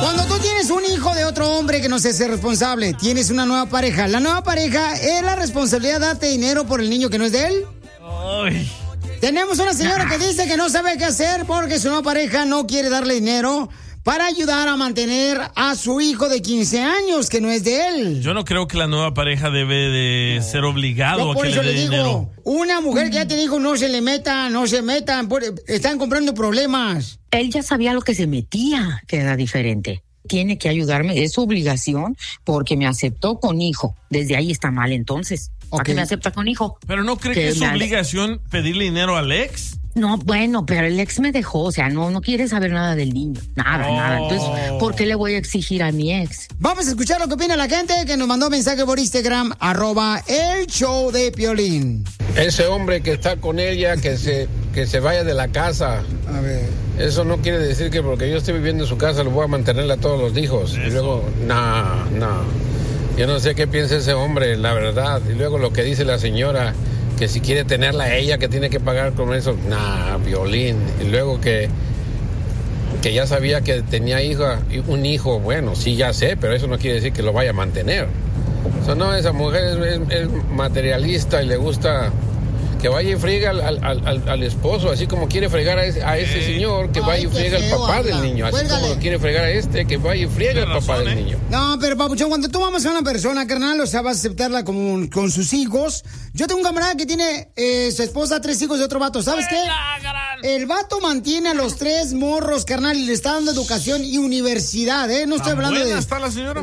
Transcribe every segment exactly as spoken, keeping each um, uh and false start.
Cuando tú tienes un hijo de otro hombre que no se hace responsable, tienes una nueva pareja, ¿la nueva pareja es la responsabilidad de darte dinero por el niño que no es de él? Ay. Tenemos una señora que dice que no sabe qué hacer porque su nueva pareja no quiere darle dinero para ayudar a mantener a su hijo de quince años, que no es de él. Yo no creo que la nueva pareja debe de ser obligado Yo a por que eso le dé le digo, dinero. una mujer que ya te dijo no se le meta, no se metan, por- están comprando problemas. Él ya sabía lo que se metía, que era diferente. Tiene que ayudarme, es su obligación, porque me aceptó con hijo. Desde ahí está mal, entonces. ¿Para Ok. qué me acepta con hijo? ¿Pero no cree Que que es su me- obligación pedirle dinero al ex? No, bueno, pero el ex me dejó, o sea, no, no quiere saber nada del niño. Nada, Oh. nada. Entonces, ¿por qué le voy a exigir a mi ex? Vamos a escuchar lo que opina la gente que nos mandó mensaje por Instagram, arroba el show de Piolín. Ese hombre que está con ella, que se, que se vaya de la casa. A ver. Eso no quiere decir que porque yo esté viviendo en su casa lo voy a mantenerle a todos los hijos. Y luego, no, no. Yo no sé qué piensa ese hombre, la verdad. Y luego lo que dice la señora, que si quiere tenerla a ella, que tiene que pagar con eso. Nah, Violín. Y luego que, que ya sabía que tenía hija, un hijo. Bueno, sí, ya sé, pero eso no quiere decir que lo vaya a mantener. O sea, no, esa mujer es, es- es materialista y le gusta que vaya y friega al, al- al- al esposo, así como quiere fregar a ese, a ese señor, que Ay, vaya y qué friega al feo papá habla. del niño, así Cuélgale. como lo quiere fregar a este, que vaya y friega al Tiene papá razón, del ¿eh? niño. No, pero papuchón, cuando tú amas a una persona, carnal, o sea, vas a aceptarla como con sus hijos. Yo tengo un camarada que tiene eh, su esposa, tres hijos de otro vato. ¿Sabes qué? El vato mantiene a los tres morros, carnal, y le está dando educación y universidad, ¿eh? No estoy ¿Tan hablando buena de... está la señora?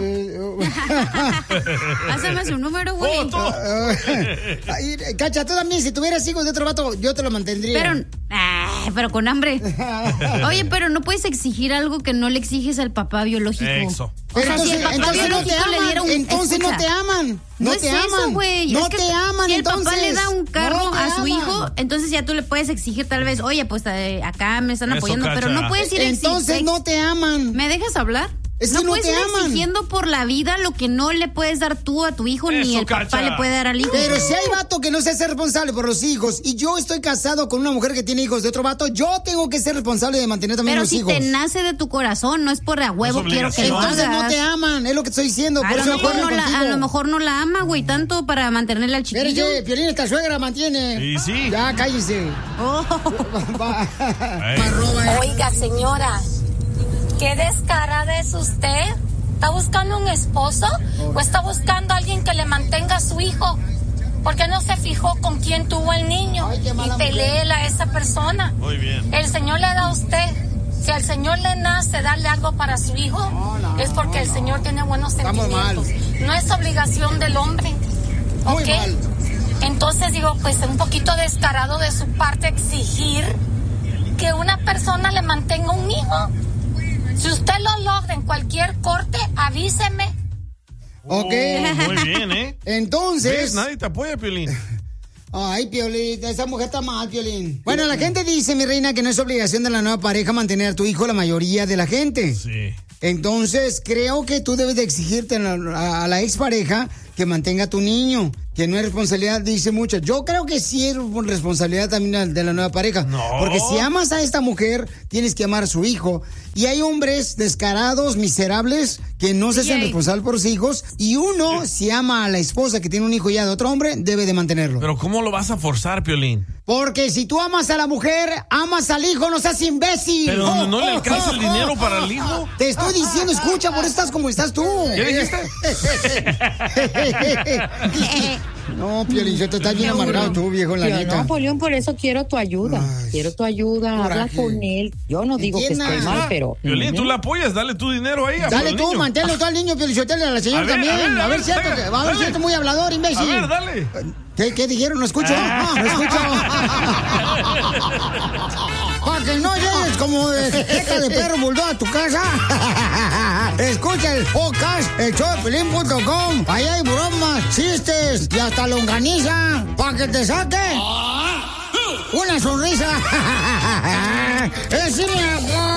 Pásame su número, güey. ¡Foto! Ay, Cacha, tú también, si tuvieras hijos de otro vato, yo te lo mantendría. Pero, ay, pero con hambre. Oye, pero no puedes exigir algo que no le exiges al papá biológico. Eso. O sea, si el papá entonces no te biológico le aman, diera un... entonces no escucha, te aman, no, es te eso, aman, güey. no Es que te aman, si el entonces. papá le da un carro No te a su aman. hijo, entonces ya tú le puedes exigir tal vez, oye, pues eh, acá me están Eso, apoyando, pero Cacha. no puedes ir Entonces exi- no te aman. ¿Me dejas hablar? Es que no no puedes te ir aman. exigiendo por la vida lo que no le puedes dar tú a tu hijo, ni Eso, el papá Cacha. le puede dar al hijo. Pero si hay vato que no se hace responsable por los hijos y yo estoy casado con una mujer que tiene hijos de otro vato, yo tengo que ser responsable de mantener también Pero los si hijos. te nace de tu corazón, no es por a huevo Es quiero que lo Entonces no hagas. te aman, es lo que estoy diciendo. A Por lo, eso me mejor acuerdo no la, contigo. a lo mejor no la ama, güey, tanto para mantenerle al Pero chiquillo. que Piolín, esta suegra mantiene. Y sí. Ya, cállese. Oh. Va. Ey. Arroba. Oiga, señora, qué descarada es usted. ¿Está buscando un esposo o está buscando a alguien que le mantenga a su hijo? ¿Por qué no se fijó con quién tuvo el niño? Ay, qué mala Y peléela a esa persona. Muy bien. El Señor le da a usted. Si al Señor le nace darle algo para su hijo, no, es porque el Señor tiene buenos Estamos sentimientos. mal. No es obligación del hombre. Muy ¿Ok? mal. Entonces digo, pues un poquito descarado de su parte exigir que una persona le mantenga un hijo. Si usted lo logra en cualquier corte, avíseme. Ok. Oh, muy bien, ¿eh? Entonces. ¿Ves? Nadie te apoya, Piolín. Ay, Piolín, esa mujer está mal, Piolín. Bueno, la gente dice, mi reina, que no es obligación de la nueva pareja mantener a tu hijo, la mayoría de la gente. Sí. Entonces, creo que tú debes de exigirte a la, a la expareja que mantenga a tu niño, que no es responsabilidad, dice mucho. Yo creo que sí es responsabilidad también de la nueva pareja. No. Porque si amas a esta mujer, tienes que amar a su hijo. Y hay hombres descarados, miserables, que no se hacen D J. responsables por sus hijos. Y uno, si ama a la esposa que tiene un hijo ya de otro hombre, debe de mantenerlo. Pero ¿cómo lo vas a forzar, Piolín? Porque si tú amas a la mujer, amas al hijo, no seas imbécil. Pero Oh, no le oh, alcanza oh, el dinero oh, para oh. el hijo. Te estoy diciendo, escucha, por eso estás como estás tú. ¿Qué dijiste? No, Piolín, te estás bien amargado tú, viejo, la Yo neta. no, Polión, por eso quiero tu ayuda. Ay, quiero tu ayuda, habla coraje. con él. Yo no digo que Entienda. esté mal, pero... Piolín, tú la apoyas, dale tu dinero ahí. Dale al tú, niño. manténlo tú al niño, Piolín, Sotelo, a la señora A ver, también. a ver, a A ver, ver, cierto, dale, que- a ver, dale. cierto, muy hablador, imbécil. A ver, dale. ¿Qué, qué dijeron? ¿No escucho? No, no escucho. Para que no llegues como de teca de perro bulldog a tu casa. Escucha el podcast, el show de Piolín punto com. Ahí hay bromas, chistes y hasta longaniza. Para que te saque una sonrisa. ¡Es